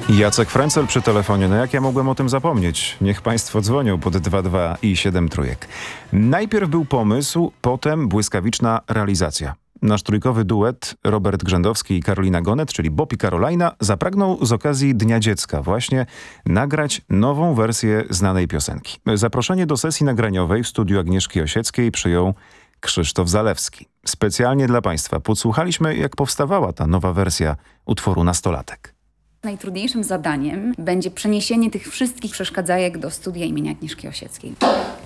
Jacek Frencel przy telefonie. No jak ja mogłem o tym zapomnieć? Niech państwo dzwonią pod 22 i 7 trójek. Najpierw był pomysł, potem błyskawiczna realizacja. Nasz trójkowy duet Robert Grzędowski i Karolina Gonet, czyli Bob i Karolina, zapragnął z okazji Dnia Dziecka właśnie nagrać nową wersję znanej piosenki. Zaproszenie do sesji nagraniowej w studiu Agnieszki Osieckiej przyjął Krzysztof Zalewski. Specjalnie dla państwa podsłuchaliśmy, jak powstawała ta nowa wersja utworu Nastolatek. Najtrudniejszym zadaniem będzie przeniesienie tych wszystkich przeszkadzajek do studia imienia Agnieszki Osieckiej.